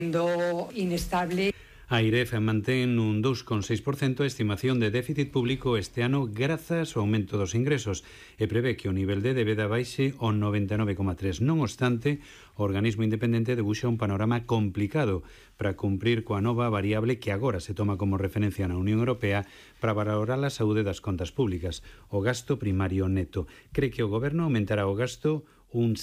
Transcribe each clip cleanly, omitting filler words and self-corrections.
Inestable. A IREF mantén nun 2,6% a estimación de déficit público este ano grazas ao aumento dos ingresos e prevé que o nivel de débeda baixe ao 99,3. Non obstante, o organismo independente debuxa un panorama complicado para cumprir coa nova variable que agora se toma como referencia na Unión Europea para valorar a saúde das contas públicas, o gasto primario neto. Cree que o Goberno aumentará o gasto un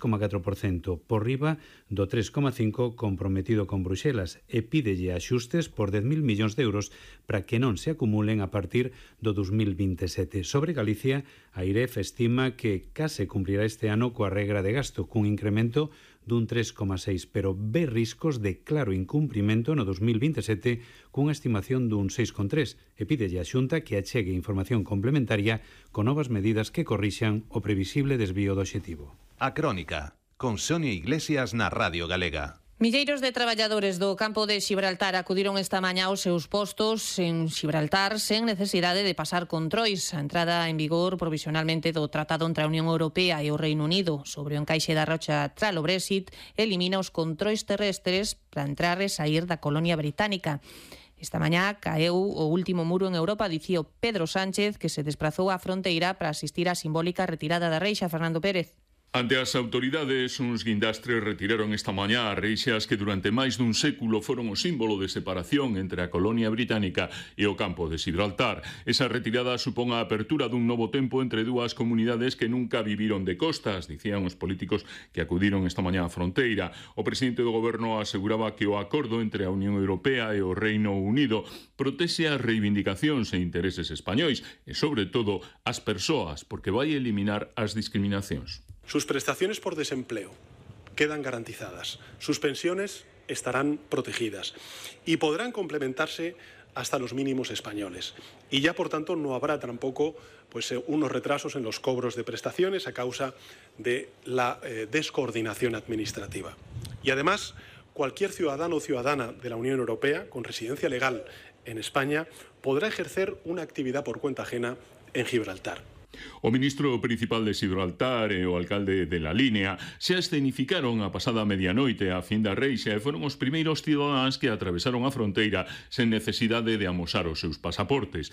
6,4% por riba do 3,5% comprometido con Bruxelas e pídelle axustes por 10.000 millóns de euros para que non se acumulen a partir do 2027. Sobre Galicia, a IREF estima que case cumprirá este ano coa regra de gasto, cun incremento dun 3,6%, pero ve riscos de claro incumprimento no 2027 cunha estimación dun 6,3%, e pídelle á Xunta que achegue información complementaria con novas medidas que corrixan o previsible desvío do obxectivo. A Crónica, con Sonia Iglesias na Radio Galega. Milleiros de traballadores do campo de Xibraltar acudiron esta mañá aos seus postos en Xibraltar sen necesidade de pasar controis. A entrada en vigor provisionalmente do Tratado entre a Unión Europea e o Reino Unido sobre o encaixe da rocha tras o Brexit elimina os controis terrestres para entrar e sair da colonia británica. Esta mañá caeu o último muro en Europa, dicía Pedro Sánchez, que se desprazou á fronteira para asistir á simbólica retirada da reixa. Fernando Pérez. Ante as autoridades, uns guindastres retiraron esta mañá as reixas que durante máis dun século foron o símbolo de separación entre a colonia británica e o campo de Xibraltar. Esa retirada supón a apertura dun novo tempo entre dúas comunidades que nunca viviron de costas, dicían os políticos que acudiron esta mañá á fronteira. O presidente do goberno aseguraba que o acordo entre a Unión Europea e o Reino Unido protexe as reivindicacións e intereses españois e, sobre todo, as persoas, porque vai eliminar as discriminacións. Sus prestaciones por desempleo quedan garantizadas, sus pensiones estarán protegidas y podrán complementarse hasta los mínimos españoles. Y ya, por tanto, no habrá tampoco unos retrasos en los cobros de prestaciones a causa de la descoordinación administrativa. Y además, cualquier ciudadano o ciudadana de la Unión Europea con residencia legal en España podrá ejercer una actividad por cuenta ajena en Gibraltar. O ministro principal de Xibraltar e o alcalde de La Línea xa escenificaron a pasada medianoite a fin da reixa e foron os primeiros cidadáns que atravesaron a fronteira sen necesidade de amosar os seus pasaportes.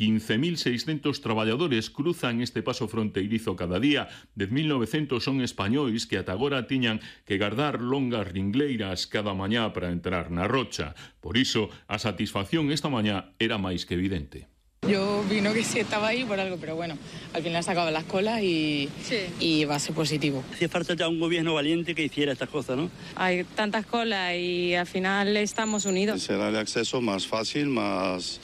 15.600 traballadores cruzan este paso fronteirizo cada día. 10.900 son españois que ata agora tiñan que gardar longas ringleiras cada mañá para entrar na rocha. Por iso, a satisfacción esta mañá era máis que evidente. Yo vino que sí estaba ahí por algo, pero bueno, al final se acaban las colas y va a ser positivo. Hacía falta ya un gobierno valiente que hiciera estas cosas, ¿no? Hay tantas colas y al final estamos unidos. Será el acceso más fácil, más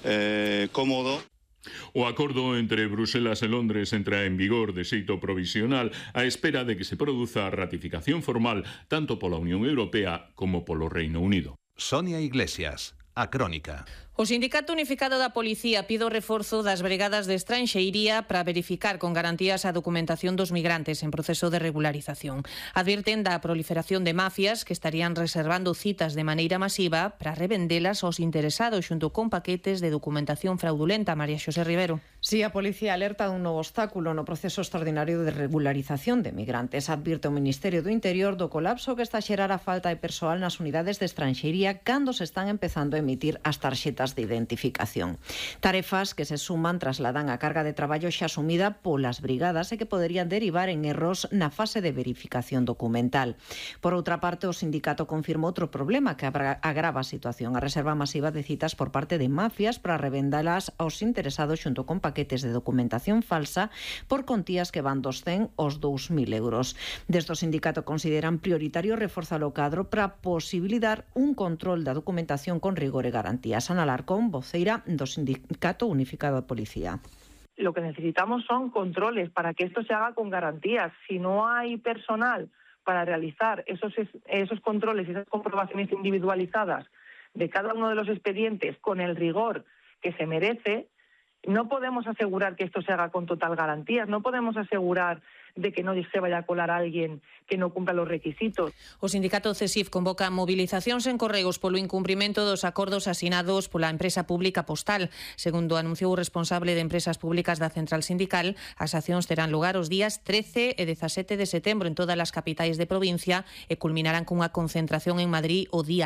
cómodo. O acordo entre Bruselas e Londres entra en vigor de xeito provisional á espera de que se produza a ratificación formal tanto pola Unión Europea como polo Reino Unido. Sonia Iglesias, a Crónica. O Sindicato Unificado da Policía pide o reforzo das brigadas de estranxeiría para verificar con garantías a documentación dos migrantes en proceso de regularización. Advirten da proliferación de mafias que estarían reservando citas de maneira masiva para revendelas aos interesados xunto con paquetes de documentación fraudulenta. María Xosé Rivero. Si a Policía alerta dun novo obstáculo no proceso extraordinario de regularización de migrantes. Advirte o Ministerio do Interior do colapso que está a xerar a falta de persoal nas unidades de estranxeiría cando se están empezando a emitir as tarxetas de identificación. Tarefas que se suman trasladan a carga de traballo xa asumida polas brigadas e que poderían derivar en erros na fase de verificación documental. Por outra parte, o sindicato confirma outro problema que agrava a situación, a reserva masiva de citas por parte de mafias para revendalas aos interesados xunto con paquetes de documentación falsa por contías que van dos 100 aos 2.000 euros. Desde o sindicato consideran prioritario reforzar o cadro para posibilitar un control da documentación con rigor e garantías. Ana Larcón, voceira do Sindicato Unificado de Policía. Lo que necesitamos son controles para que esto se haga con garantías. Si no hay personal para realizar esos controles y esas comprobaciones individualizadas de cada uno de los expedientes con el rigor que se merece, no podemos asegurar que esto se haga con total garantías, no podemos asegurar de que no se vaya a colar a alguien que no cumpla los requisitos. O sindicato CESIF convoca movilizacións en Correos polo incumprimento dos acordos asinados pola empresa pública Postal. Segundo anunciou o responsable de empresas públicas da central sindical, as accións terán lugar os días 13 e 17 de setembro en todas as capitais de provincia e culminarán cunha concentración en Madrid o día